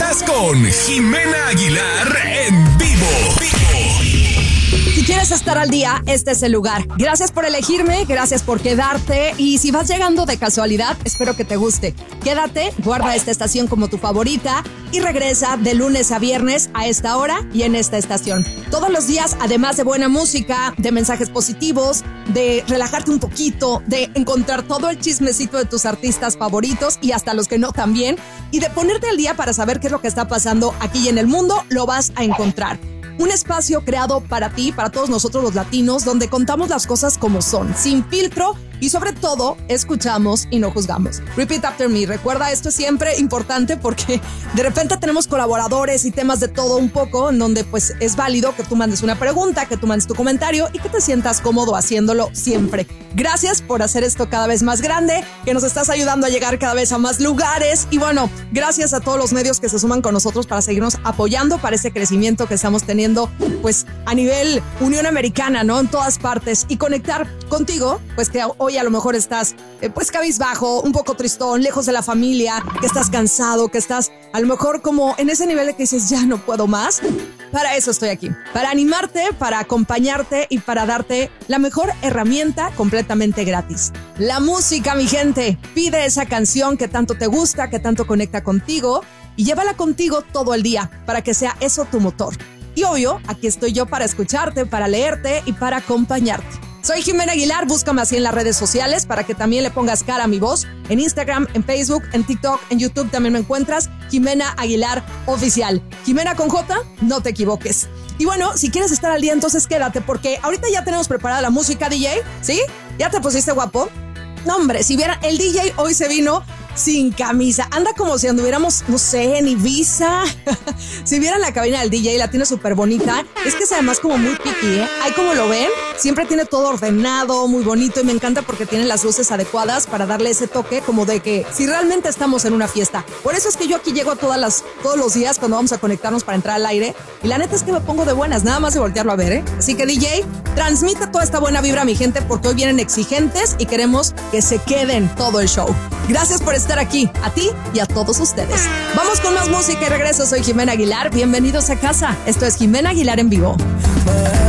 Estás con Jimena Aguilar en vivo. Si quieres estar al día, este es el lugar. Gracias por elegirme, gracias por quedarte. Y si vas llegando de casualidad, espero que te guste. Quédate, guarda esta estación como tu favorita y regresa de lunes a viernes a esta hora y en esta estación. Todos los días, además de buena música, de mensajes positivos, de relajarte un poquito, de encontrar todo el chismecito de tus artistas favoritos y hasta los que no también, y de ponerte al día para saber qué es lo que está pasando aquí y en el mundo, lo vas a encontrar. Un espacio creado para ti, para todos nosotros los latinos, donde contamos las cosas como son, sin filtro y sobre todo escuchamos y no juzgamos. Repeat after me. Recuerda, esto es siempre importante porque de repente tenemos colaboradores y temas de todo un poco, en donde pues es válido que tú mandes una pregunta, que tú mandes tu comentario y que te sientas cómodo haciéndolo siempre. Gracias por hacer esto cada vez más grande, que nos estás ayudando a llegar cada vez a más lugares y bueno, gracias a todos los medios que se suman con nosotros para seguirnos apoyando para ese crecimiento que estamos teniendo pues a nivel Unión Americana, ¿no? En todas partes y conectar contigo, pues que hoy a lo mejor estás pues cabizbajo, un poco tristón, lejos de la familia, que estás cansado, que estás a lo mejor como en ese nivel de que dices ya no puedo más. Para eso estoy aquí, para animarte, para acompañarte y para darte la mejor herramienta completamente gratis. La música, mi gente. Pide esa canción que tanto te gusta, que tanto conecta contigo y llévala contigo todo el día para que sea eso tu motor. Y obvio, aquí estoy yo para escucharte, para leerte y para acompañarte. Soy Jimena Aguilar, búscame así en las redes sociales para que también le pongas cara a mi voz. En Instagram, en Facebook, en TikTok, en YouTube también me encuentras. Jimena Aguilar Oficial. Jimena con J, no te equivoques. Y bueno, si quieres estar al día, entonces quédate porque ahorita ya tenemos preparada la música, DJ, ¿sí? ¿Ya te pusiste guapo? No, hombre, si vieran, el DJ hoy se vino sin camisa. Anda como si anduviéramos, no sé, en Ibiza. Si vieran la cabina del DJ, la tiene súper bonita. Es que es además como muy piqui, ¿eh? Ahí como lo ven, siempre tiene todo ordenado, muy bonito y me encanta porque tiene las luces adecuadas para darle ese toque como de que si realmente estamos en una fiesta. Por eso es que yo aquí llego todos los días cuando vamos a conectarnos para entrar al aire y la neta es que me pongo de buenas, nada más de voltearlo a ver, ¿eh? Así que DJ, transmite toda esta buena vibra a mi gente porque hoy vienen exigentes y queremos que se queden todo el show. Gracias por estar aquí, a ti y a todos ustedes. Vamos con más música y regreso. Soy Jimena Aguilar. Bienvenidos a casa. Esto es Jimena Aguilar en vivo.